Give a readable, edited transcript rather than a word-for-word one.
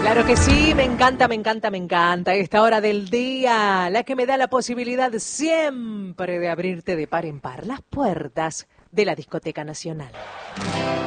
Claro que sí, me encanta, me encanta, me encanta. Esta hora del día, la que me da la posibilidad siempre de abrirte de par en par las puertas de la Discoteca Nacional.